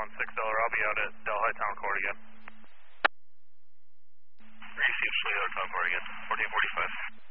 I'll be out at Delhi Town Court again. Received, Town Court again, 1445.